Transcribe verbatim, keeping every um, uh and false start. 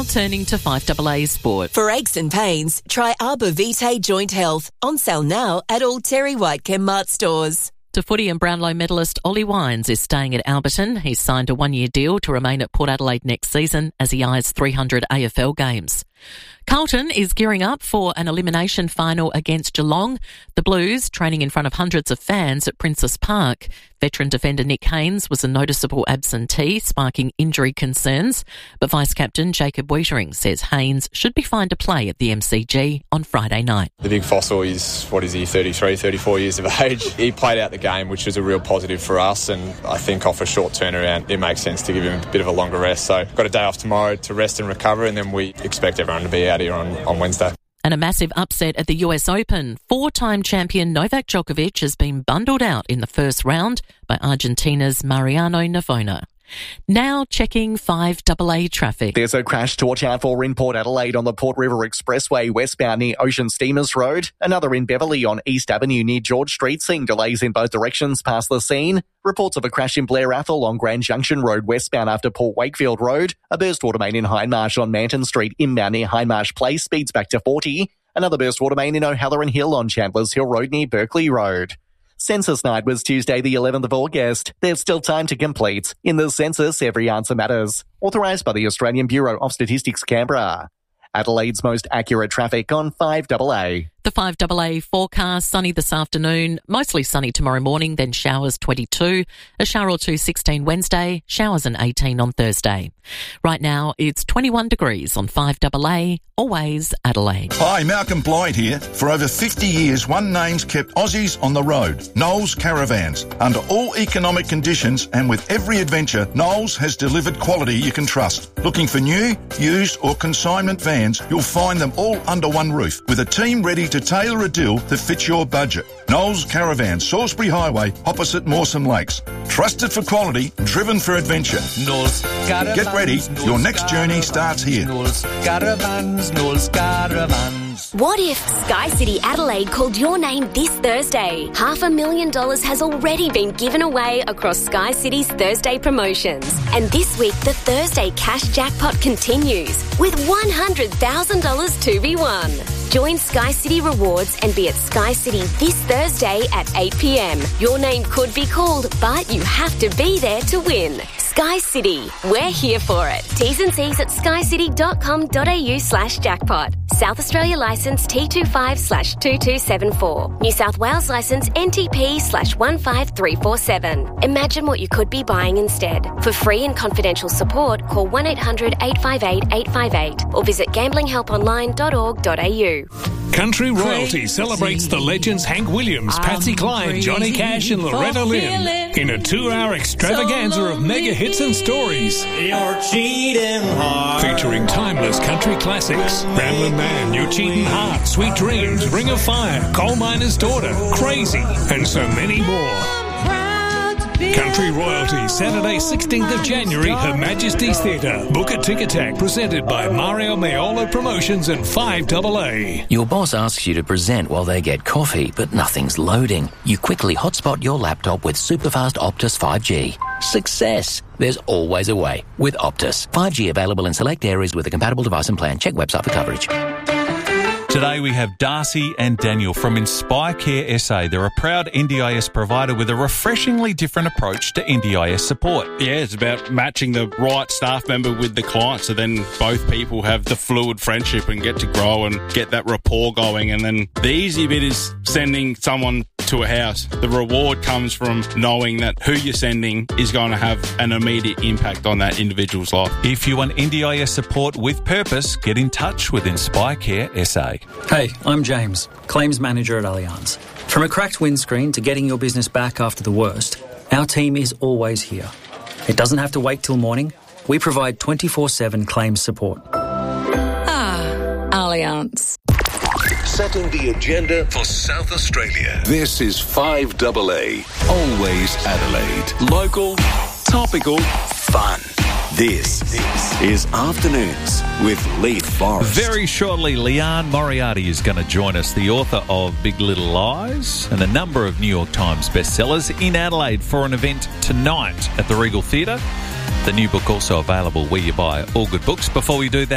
turning to five A A sport. For aches and pains, try Arbor Vitae Joint Health. On sale now at all Terry White Chemmart stores. To footy and Brownlow medalist Ollie Wines is staying at Alberton. He's signed a one-year deal to remain at Port Adelaide next season as he eyes three hundred A F L games. Carlton is gearing up for an elimination final against Geelong. The Blues, training in front of hundreds of fans at Princess Park. Veteran defender Nick Haynes was a noticeable absentee, sparking injury concerns. But Vice-Captain Jacob Weitering says Haynes should be fine to play at the M C G on Friday night. The big fossil is, what is he, thirty-three, thirty-four years of age. He played out the game, which was a real positive for us, and I think off a short turnaround, it makes sense to give him a bit of a longer rest. So got a day off tomorrow to rest and recover, and then we expect everyone to be out here on, on Wednesday. And a massive upset at the U S Open. Four-time champion Novak Djokovic has been bundled out in the first round by Argentina's Mariano Navona. Now checking five A A traffic. There's a crash to watch out for in Port Adelaide on the Port River Expressway westbound near Ocean Steamers Road. Another in Beverley on East Avenue near George Street, seeing delays in both directions past the scene. Reports of a crash in Blair Athol on Grand Junction Road westbound after Port Wakefield Road. A burst water main in Hindmarsh on Manton Street inbound near Hindmarsh Place speeds back to forty. Another burst water main in O'Halloran Hill on Chandler's Hill Road near Berkeley Road. Census night was Tuesday the eleventh of August. There's still time to complete. In the census, every answer matters. Authorised by the Australian Bureau of Statistics, Canberra. Adelaide's most accurate traffic on five A A. The five A A forecast, sunny this afternoon, mostly sunny tomorrow morning, then showers twenty-two, a shower or two sixteen Wednesday, showers and eighteen on Thursday. Right now, it's twenty-one degrees on five A A, always Adelaide. Hi, Malcolm Blyde here. For over fifty years, one name's kept Aussies on the road, Knowles Caravans. Under all economic conditions and with every adventure, Knowles has delivered quality you can trust. Looking for new, used or consignment vans, you'll find them all under one roof, with a team ready to tailor a deal that fits your budget. Knowles Caravan, Salisbury Highway, opposite Mawson Lakes. Trusted for quality, driven for adventure. Knowles Caravans. Get ready, Knowles your next journey Caravans, starts here. Knowles Caravans, Knowles Caravans. What if Sky City Adelaide called your name this Thursday? Half a million dollars has already been given away across Sky City's Thursday promotions. And this week, the Thursday cash jackpot continues with one hundred thousand dollars to be won. Join Sky City Rewards and be at Sky City this Thursday at eight p m. Your name could be called, but you have to be there to win. Sky City, we're here for it. T's and C's at skycity.com.au slash jackpot. South Australia licence T twenty-five slash two two seven four. New South Wales licence N T P slash one five three four seven. Imagine what you could be buying instead. For free and confidential support, call one eight hundred eight five eight eight five eight or visit gambling help online dot org dot a u. Country Royalty celebrates the legends Hank Williams, Patsy Cline, Johnny Cash and Loretta Lynn in a two-hour extravaganza of mega hits and stories. You're cheating hard. Featuring timeless country classics, Ramblin' Man, You're Cheating Hard, Sweet Dreams, Ring of Fire, Coal Miner's Daughter, Crazy, and so many more. Country Royalty, Saturday sixteenth of January, Her Majesty's Theatre. Book at Ticketek, presented by Mario Maiolo Promotions and five A A. Your boss asks you to present while they get coffee, but nothing's loading. You quickly hotspot your laptop with superfast Optus five G. Success! There's always a way with Optus. five G available in select areas with a compatible device and plan. Check website for coverage. Today we have Darcy and Daniel from Inspire Care S A. They're a proud N D I S provider with a refreshingly different approach to N D I S support. Yeah, it's about matching the right staff member with the client, so then both people have the fluid friendship and get to grow and get that rapport going. And then the easy bit is sending someone to a house. The reward comes from knowing that who you're sending is going to have an immediate impact on that individual's life. If you want N D I S support with purpose, get in touch with Inspire Care S A. Hey, I'm James, Claims Manager at Allianz. From a cracked windscreen to getting your business back after the worst, our team is always here. It doesn't have to wait till morning. We provide twenty-four seven claims support. Ah, Allianz. Setting the agenda for South Australia. This is five A A. Always Adelaide. Local, topical, fun. This, this is Afternoons with Leith Forrest. Very shortly, Leanne Moriarty is going to join us, the author of Big Little Lies and a number of New York Times bestsellers, in Adelaide for an event tonight at the Regal Theatre. The new book also available where you buy all good books. Before we do that,